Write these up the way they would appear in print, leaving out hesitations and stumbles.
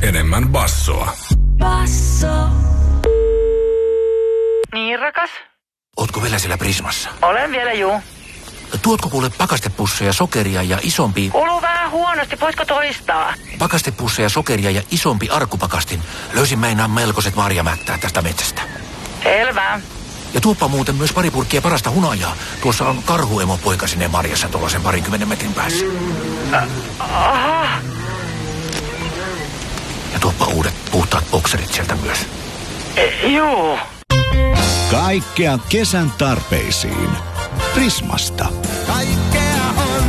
enemmän bassoa. Basso. Niin, rakas? Ootko vielä siellä Prismassa? Olen vielä, juu. Tuotko kuule pakastepusseja, sokeria ja isompi... Kuuluu vähän huonosti, voisiko toistaa? Pakastepusseja, sokeria ja isompi arkupakastin. Löysin meinaan melkoiset marjamättää tästä metsästä. Selvä. Ja tuoppa muuten myös pari purkkia parasta hunajaa. Tuossa on karhuemo poika sinne marjassa tuollaisen 20 metrin päässä. Aha. Ja tuoppa uudet puhtaat bokserit sieltä myös. Juu. Kaikkea kesän tarpeisiin. Prismasta. Kaikkea on.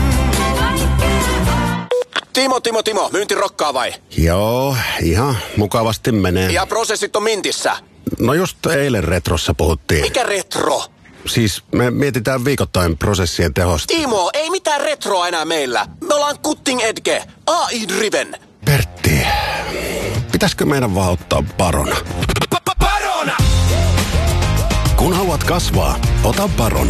Timo, myynti rokkaa vai? Joo, ihan mukavasti menee. Ja prosessit on mintissä. No just eilen retrossa puhuttiin. Mikä retro? Siis me mietitään viikoittain prosessien tehosta. Timo, ei mitään retroa enää meillä. Me ollaan cutting edge, AI-driven. Pertti, pitäisikö meidän vaan ottaa Barona? Barona! Kun haluat kasvaa, ota Barona.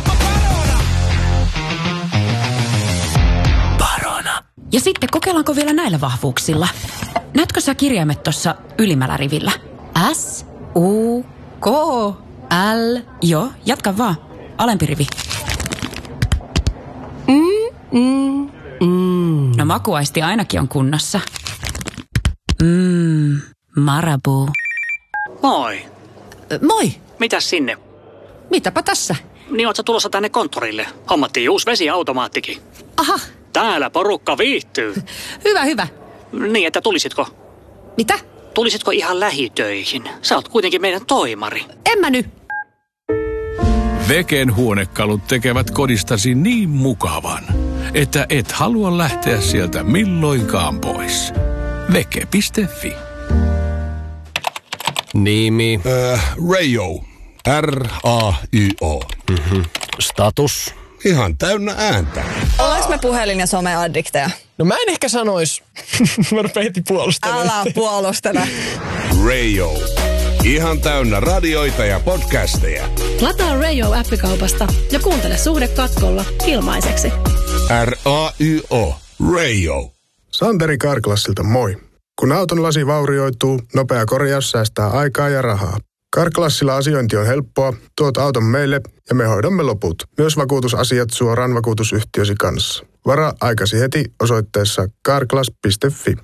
Barona. Ja sitten kokeillaanko vielä näillä vahvuuksilla? Näetkö sä kirjaimet tuossa ylimmällä rivillä? S, U, K, L. Joo, jatka vaan. Alempi rivi. No makuaisti ainakin on kunnossa. Marabou. Moi. Moi. Mitäs sinne? Mitäpä tässä? Niin oot sä tulossa tänne konttorille? Hommattiin uusi vesiautomaattikin. Aha. Täällä porukka viihtyy. Hyvä. Niin, että tulisitko? Mitä? Tulisitko ihan lähitöihin? Sä oot kuitenkin meidän toimari. En mä nyt. Veken huonekalut tekevät kodistasi niin mukavan, että et halua lähteä sieltä milloinkaan pois. Veke.fi. Nimi. Rayo. R-A-Y-O. Status. Ihan täynnä ääntä. Ollaanko me puhelin- ja someaddikteja? No mä en ehkä sanois. Mä rupean heti puolustelemaan. Älä puolustele. Rayo. Ihan täynnä radioita ja podcasteja. Lataa Rayo-appikaupasta ja kuuntele Suhde katkolla ilmaiseksi. R-A-Y-O. Rayo. Santeri Carglassilta moi. Kun auton lasi vaurioituu, nopea korjaus säästää aikaa ja rahaa. Carglassilla asiointi on helppoa, tuot auton meille ja me hoidamme loput. Myös vakuutusasiat suoraan vakuutusyhtiösi kanssa. Varaa aikasi heti osoitteessa carglass.fi.